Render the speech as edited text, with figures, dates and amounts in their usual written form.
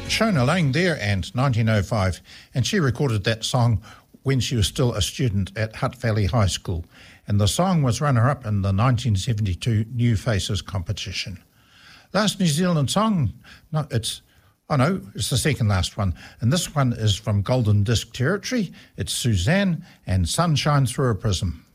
Shona Lang there, and 1905, and she recorded that song when she was still a student at Hutt Valley High School, and the song was runner-up in the 1972 New Faces competition. Last New Zealand song, it's the second last one, and this one is from Golden Disc territory. It's Suzanne and Sunshine Through a Prism.